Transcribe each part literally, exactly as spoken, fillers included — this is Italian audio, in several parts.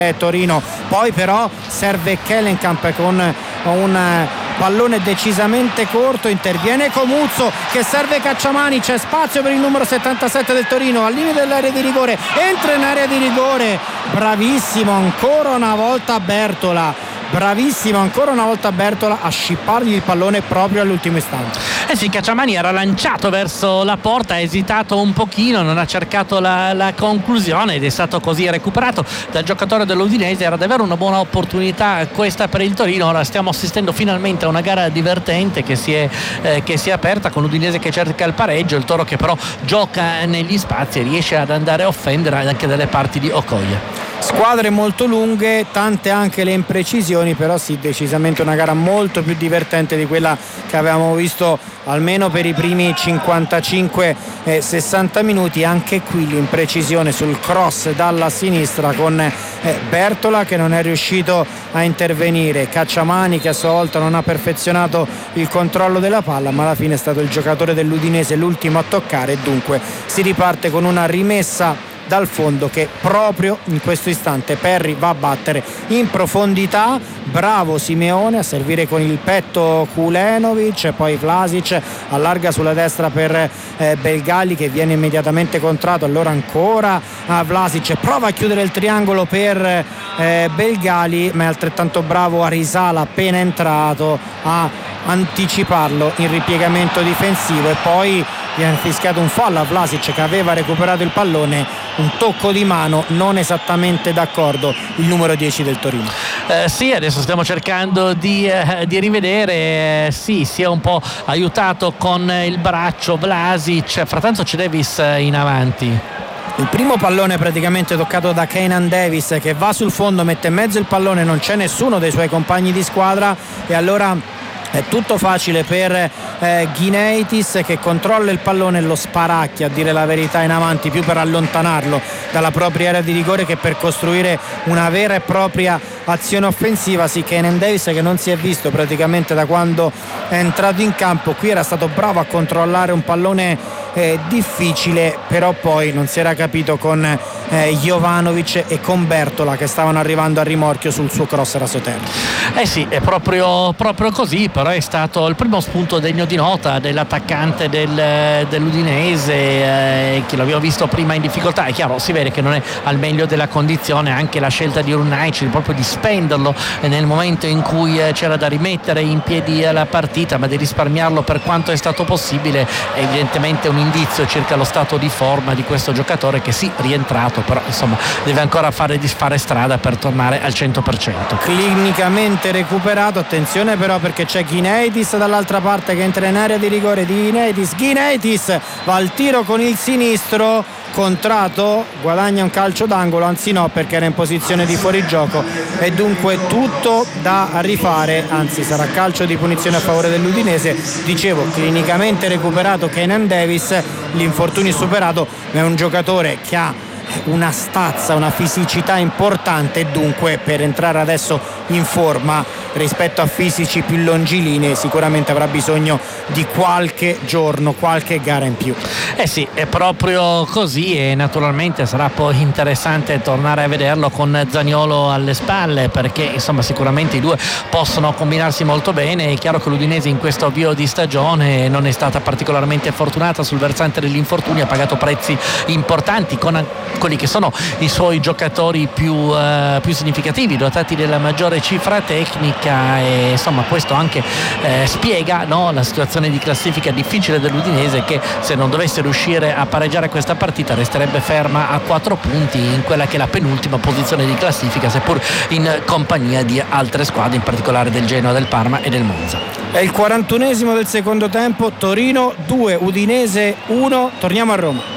Torino. Poi però serve Kellenkamp con un pallone decisamente corto, interviene Comuzzo che serve Cacciamani, c'è spazio per il numero settantasette del Torino al limite dell'area di rigore, entra in area di rigore, bravissimo ancora una volta Bertola. Bravissimo ancora una volta Bertola a scippargli il pallone proprio all'ultimo istante. Eh sì, Cacciamani era lanciato verso la porta, ha esitato un pochino, non ha cercato la, la conclusione ed è stato così recuperato dal giocatore dell'Udinese. Era davvero una buona opportunità questa per il Torino. Ora stiamo assistendo finalmente a una gara divertente che si è, eh, che si è aperta, con l'Udinese che cerca il pareggio, il Toro che però gioca negli spazi e riesce ad andare a offendere anche dalle parti di Okoye. Squadre molto lunghe, tante anche le imprecisioni, però sì, decisamente una gara molto più divertente di quella che avevamo visto almeno per i primi cinquantacinque sessanta minuti. Anche qui l'imprecisione sul cross dalla sinistra con eh, Bertola che non è riuscito a intervenire, Cacciamani che a sua volta non ha perfezionato il controllo della palla, ma alla fine è stato il giocatore dell'Udinese l'ultimo a toccare e dunque si riparte con una rimessa dal fondo che proprio in questo istante Perri va a battere in profondità. Bravo Simeone a servire con il petto Kulenovic, poi Vlasic allarga sulla destra per eh, Belgali che viene immediatamente contrato, allora ancora a Vlasic, prova a chiudere il triangolo per eh, Belgali, ma è altrettanto bravo Arisala appena entrato a anticiparlo in ripiegamento difensivo e poi viene fischiato un fallo a Vlasic che aveva recuperato il pallone, un tocco di mano, non esattamente d'accordo il numero dieci del Torino. Eh, sì, adesso stiamo cercando di, eh, di rivedere, eh, sì, si è un po' aiutato con il braccio Vlasic, frattanto c'è Davis in avanti. Il primo pallone praticamente toccato da Keenan Davis che va sul fondo, mette in mezzo il pallone, non c'è nessuno dei suoi compagni di squadra e allora è tutto facile per eh, Gineitis che controlla il pallone e lo sparacchia, a dire la verità, in avanti, più per allontanarlo dalla propria area di rigore che per costruire una vera e propria azione offensiva. Sì, Keenan Davis che non si è visto praticamente da quando è entrato in campo, qui era stato bravo a controllare un pallone eh, difficile, però poi non si era capito con eh, Jovanovic e con Bertola che stavano arrivando a rimorchio sul suo cross rasoterra. Eh sì, è proprio, proprio così, però è stato il primo spunto degno di nota dell'attaccante del, dell'Udinese eh, che l'abbiamo visto prima in difficoltà. È chiaro, si vede che non è al meglio della condizione, anche la scelta di Runaic proprio di spenderlo nel momento in cui eh, c'era da rimettere in piedi la partita, ma di risparmiarlo per quanto è stato possibile, è evidentemente un indizio circa lo stato di forma di questo giocatore che sì, rientrato, però insomma deve ancora fare, fare strada per tornare al cento per cento. Clinicamente recuperato, attenzione però perché c'è Gineitis dall'altra parte che entra in area di rigore di Gineitis, Gineitis va al tiro con il sinistro, contrato, guadagna un calcio d'angolo, anzi no perché era in posizione di fuorigioco e dunque tutto da rifare, anzi sarà calcio di punizione a favore dell'Udinese. Dicevo, clinicamente recuperato Keenan Davis, l'infortunio è superato, ma è un giocatore che ha una stazza, una fisicità importante e dunque per entrare adesso in forma rispetto a fisici più longilinei sicuramente avrà bisogno di qualche giorno, qualche gara in più. Eh sì, è proprio così e naturalmente sarà poi interessante tornare a vederlo con Zaniolo alle spalle, perché insomma sicuramente i due possono combinarsi molto bene. È chiaro che l'Udinese in questo avvio di stagione non è stata particolarmente fortunata sul versante degli infortuni, ha pagato prezzi importanti con quelli che sono i suoi giocatori più, uh, più significativi, dotati della maggiore cifra tecnica, e insomma questo anche eh, spiega, no, la situazione di classifica difficile dell'Udinese, che se non dovesse riuscire a pareggiare questa partita resterebbe ferma a quattro punti in quella che è la penultima posizione di classifica, seppur in compagnia di altre squadre, in particolare del Genoa, del Parma e del Monza. È il quarantunesimo del secondo tempo, Torino due, Udinese uno, torniamo a Roma.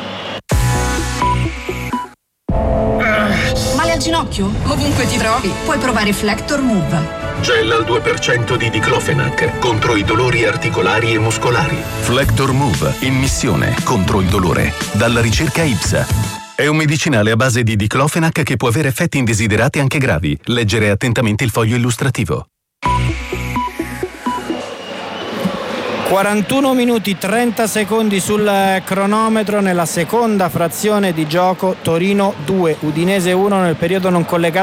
Al ginocchio? Ovunque ti trovi, puoi provare Flector Move. Gel al due per cento di diclofenac contro i dolori articolari e muscolari. Flector Move, in missione contro il dolore, dalla ricerca I P S A. È un medicinale a base di diclofenac che può avere effetti indesiderati anche gravi. Leggere attentamente il foglio illustrativo. quarantuno minuti trenta secondi sul cronometro nella seconda frazione di gioco. Torino due, Udinese uno nel periodo non collegato.